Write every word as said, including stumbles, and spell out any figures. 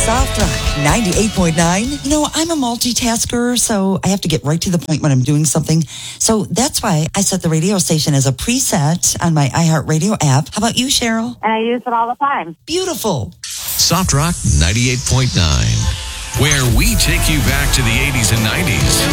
Soft Rock ninety-eight point nine. You know, I'm a multitasker, so I have to get right to the point when I'm doing something. So that's why I set the radio station as a preset on my iHeartRadio app. How about you, Cheryl? And I use it all the time. Beautiful. Soft Rock ninety-eight point nine, where we take you back to the eighties and nineties.